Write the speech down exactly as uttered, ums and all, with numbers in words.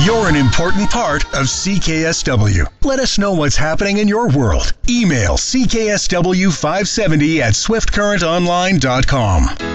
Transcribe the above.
You're an important part of C K S W. Let us know what's happening in your world. Email C K S W five seventy at swift current online dot com.